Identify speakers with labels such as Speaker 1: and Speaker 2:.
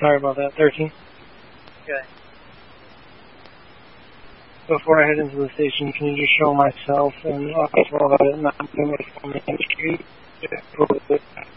Speaker 1: Sorry about that. 13.
Speaker 2: Okay.
Speaker 1: Before I head into the station, can you just show myself and Oswald that I'm not doing it on the industry?